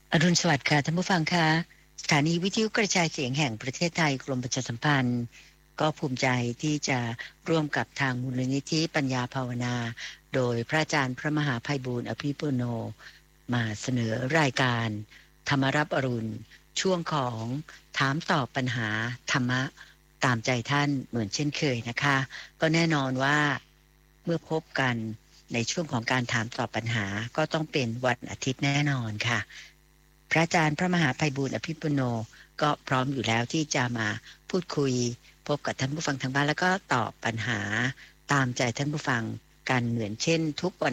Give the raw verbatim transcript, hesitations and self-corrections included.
อรุณสวัสดิ์ค่ะท่านผู้ฟังค่ะสถานีวิทยุกระจายเสียงแห่งประเทศไทยกรมประชาสัมพันธ์ก็ภูมิใจที่จะร่วมกับทางมูลนิธิปัญญาภาวนาโดยพระอาจารย์พระมหาไพบูลย์อภิปุโนมาเสนอรายการธรรมรับอรุณช่วงของถามตอบปัญหาธรรมะตามใจท่านเหมือนเช่นเคยนะคะก็แน่นอนว่าเมื่อพบกันในช่วงของการถามตอบปัญหาก็ต้องเป็นวันอาทิตย์แน่นอนค่ะ พระอาจารย์พระมหาไพบูลย์อภิปุโนก็พร้อมอยู่แล้วที่จะมาพูดคุยพบกับท่านผู้ฟังทางบ้านแล้วก็ตอบปัญหาตามใจท่านผู้ฟังกันเหมือนเช่นทุกวัน